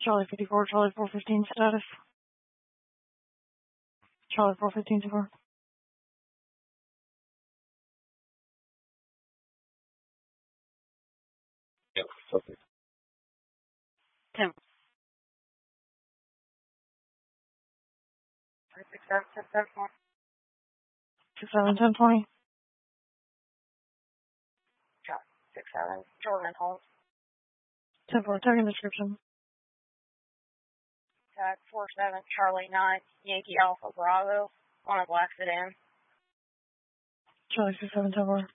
Charlie 54, Charlie 415 status. Charlie 415 so far. Yep, okay. 10. 67, 10, 20. 67, Jordan Holmes. 10 4, tagging description. Tag 47, Charlie 9, Yankee Alpha Bravo, on a black sedan. Charlie 67, 10 4.